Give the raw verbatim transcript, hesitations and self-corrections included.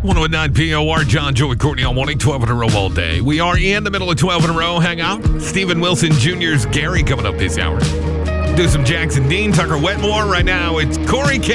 one oh nine P O R, John, Joe, and Courtney all morning, twelve in a row all day. We are in the middle of twelve in a row. Hang out. Stephen Wilson Junior's Gary coming up this hour. Do some Jackson Dean, Tucker Wetmore. Right now, it's Corey K.